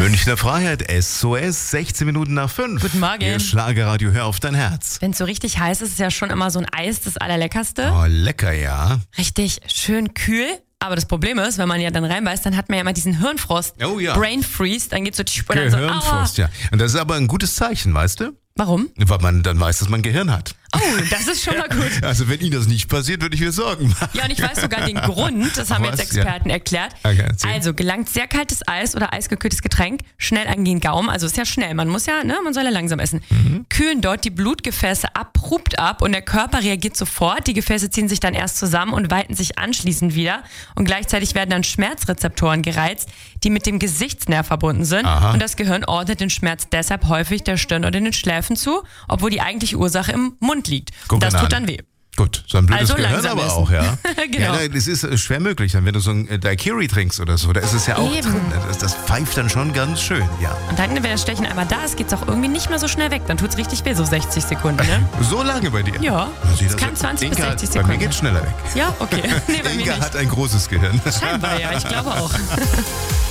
Münchner Freiheit, SOS, 16 Minuten nach 5. Guten Morgen. Ihr Schlagerradio, hör auf dein Herz. Wenn es so richtig heiß ist, ist ja schon immer so ein Eis das Allerleckerste. Oh, lecker, ja. Richtig schön kühl. Aber das Problem ist, wenn man ja dann reinbeißt, dann hat man ja immer diesen Hirnfrost. Oh ja. Brain Freeze, dann geht's so und dann so, Gehirnfrost, ja. Und das ist aber ein gutes Zeichen, weißt du? Warum? Weil man dann weiß, dass man Gehirn hat. Oh, das ist schon mal gut. Also wenn Ihnen das nicht passiert, würde ich mir Sorgen machen. Ja, und ich weiß sogar den Grund, das haben jetzt Experten erklärt. Okay, erzähl. Also gelangt sehr kaltes Eis oder eisgekühltes Getränk schnell an den Gaumen, also ist ja schnell, man muss ja, man soll ja langsam essen. Kühlen dort die Blutgefäße abrupt ab und der Körper reagiert sofort, die Gefäße ziehen sich dann erst zusammen und weiten sich anschließend wieder und gleichzeitig werden dann Schmerzrezeptoren gereizt, die mit dem Gesichtsnerv verbunden sind. Aha. Und das Gehirn ordnet den Schmerz deshalb häufig der Stirn oder den Schläfen zu, obwohl die eigentliche Ursache im Mund liegt. Guck Das an. tut dann weh. Gut, so ein blödes Also Gehirn langsam aber essen. auch, ja. Genau. Ja, das ist schwer möglich. Dann, wenn du so ein Daiquiri trinkst oder so, da ist es ja auch Eben. drin. Das pfeift dann schon ganz schön, ja. Und dann, wenn das Stechen einmal da ist, geht's auch irgendwie nicht mehr so schnell weg. Dann tut's richtig weh, so 60 Sekunden, ne? So lange bei dir? Ja, Na, sieh, das kann 20 bis Inka, 60 Bei Sekunden. mir geht's schneller weg. Ja, okay. Nee, bei mir Inka nicht. hat ein großes Gehirn. Scheinbar, ja, ich glaube auch.